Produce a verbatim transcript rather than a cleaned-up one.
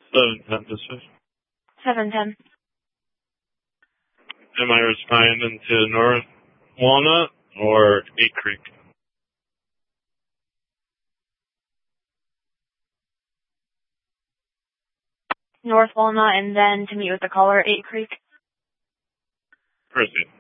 seven ten District. seven ten. Am I responding to North Walnut or Eight Creek? North Walnut, and then to meet with the caller, Eight Creek. Proceed.